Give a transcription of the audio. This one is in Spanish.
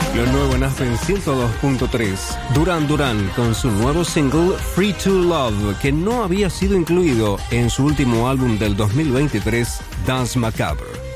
Lo nuevo en Aspen 102.3. Duran Duran con su nuevo single Free to Love, que no había sido incluido en su último álbum del 2023, Dance Macabre.